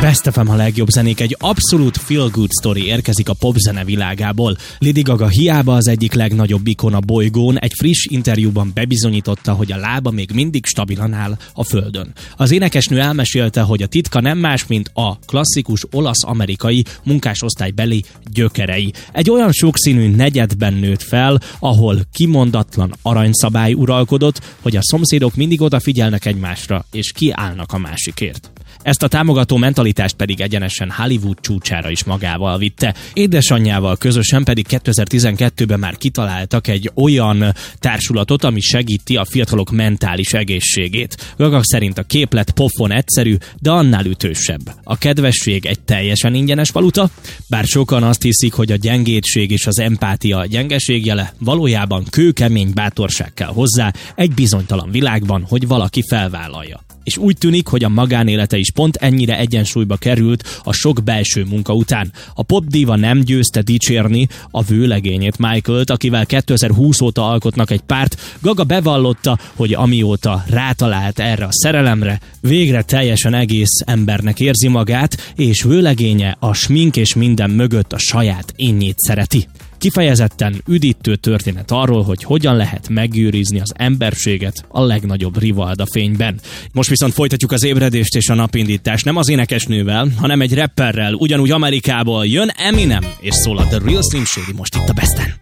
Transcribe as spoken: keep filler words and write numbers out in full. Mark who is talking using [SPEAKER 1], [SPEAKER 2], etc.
[SPEAKER 1] Best ef em a legjobb zenék, egy abszolút feel-good story érkezik a popzene világából. Lady Gaga hiába az egyik legnagyobb ikon a bolygón, egy friss interjúban bebizonyította, hogy a lába még mindig stabilan áll a földön. Az énekesnő elmesélte, hogy a titka nem más, mint a klasszikus olasz-amerikai munkásosztálybeli gyökerei. Egy olyan sokszínű negyedben nőtt fel, ahol kimondatlan aranyszabály uralkodott, hogy a szomszédok mindig odafigyelnek egymásra, és kiállnak a másikért. Ezt a támogató mentalitást pedig egyenesen Hollywood csúcsára is magával vitte. Édesanyjával közösen pedig kétezer-tizenkettőben már kitaláltak egy olyan társulatot, ami segíti a fiatalok mentális egészségét. Gaga szerint a képlet pofon egyszerű, de annál ütősebb. A kedvesség egy teljesen ingyenes valuta, bár sokan azt hiszik, hogy a gyengétség és az empátia a gyengeség jele, valójában kőkemény bátorság kell hozzá egy bizonytalan világban, hogy valaki felvállalja. És úgy tűnik, hogy a magánélete is pont ennyire egyensúlyba került a sok belső munka után. A popdíva nem győzte dicsérni a vőlegényét, Michaelt, akivel kétezer-húsz óta alkotnak egy párt. Gaga bevallotta, hogy amióta rátalált erre a szerelemre, végre teljesen egész embernek érzi magát, és vőlegénye a smink és minden mögött a saját énjét szereti. Kifejezetten üdítő történet arról, hogy hogyan lehet megőrizni az emberséget a legnagyobb rivalda fényben. Most viszont folytatjuk az ébredést és a napindítást nem az énekesnővel, hanem egy rapperrel, ugyanúgy Amerikából jön Eminem, és szól a The Real Slim Shady most itt a Besten.